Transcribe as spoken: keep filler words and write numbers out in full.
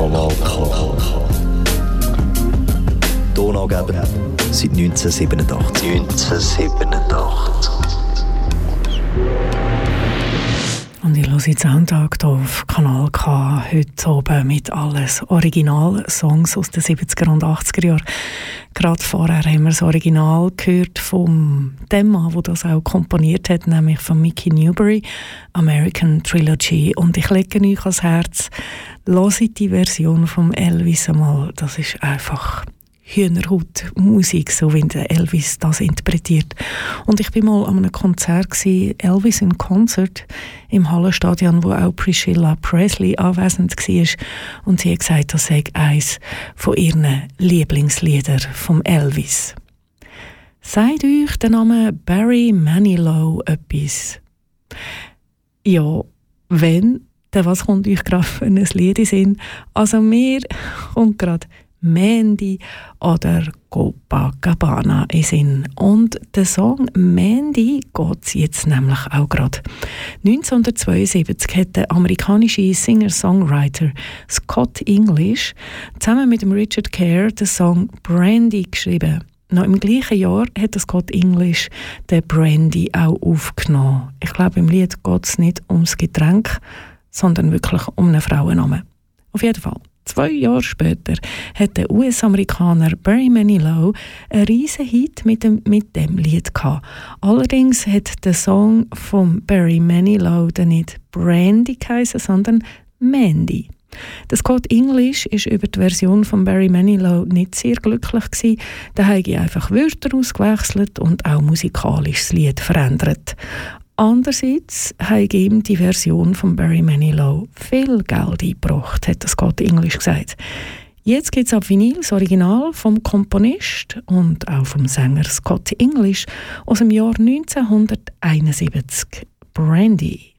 Kanal K. Donaugeber seit neunzehnhundertsiebenundachtzig. neunzehnhundertsiebenundachtzig. Und ich höre den Soundtag hier auf Kanal K heute oben mit alles Original-Songs aus den siebziger und achtziger Jahren. Gerade vorher haben wir das Original gehört von dem Mann, der das auch komponiert hat, nämlich von Mickey Newbury, American Trilogy. Und ich lege euch ans Herz, hört die Version von Elvis einmal. Das ist einfach Hühnerhaut-Musik, so wie der Elvis das interpretiert. Und ich bin mal an einem Konzert gewesen, Elvis in Concert im Hallenstadion, wo auch Priscilla Presley anwesend war. Und sie hat gesagt, das sei eines von ihren Lieblingsliedern vom Elvis. Sagt euch der Name Barry Manilow etwas? Ja, wenn, dann was kommt euch gerade für ein Lied in Sinn? Also mir kommt gerade Mandy oder Copacabana in Sinn. Und der Song Mandy geht jetzt nämlich auch gerade. neunzehnhundertzweiundsiebzig hat der amerikanische Singer-Songwriter Scott English zusammen mit dem Richard Kerr den Song Brandy geschrieben. Noch im gleichen Jahr hat Scott English den Brandy auch aufgenommen. Ich glaube, im Lied geht es nicht ums Getränk, sondern wirklich um einen Frauennamen. Auf jeden Fall. Zwei Jahre später hat der U S-Amerikaner Barry Manilow einen riesen Hit mit dem, mit dem Lied gehabt. Allerdings hat der Song von Barry Manilow dann nicht Brandy geheißen, sondern Mandy. Der Scott English ist über die Version von Barry Manilow nicht sehr glücklich gewesen. Da habe ich einfach Wörter ausgewechselt und auch musikalisch das Lied verändert. Andererseits hat ihm die Version von Barry Manilow viel Geld eingebracht, hat Scott English gesagt. Jetzt gibt es ab Vinyl das Original vom Komponist und auch vom Sänger Scott English aus dem Jahr neunzehnhunderteinundsiebzig. Brandy.